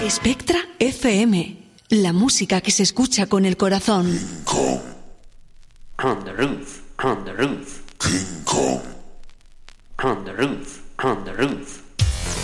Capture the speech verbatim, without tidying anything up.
Spectra F M, la música que se escucha con el corazón. King Kong. On the roof, on the roof. King Kong. On the roof, on the roof.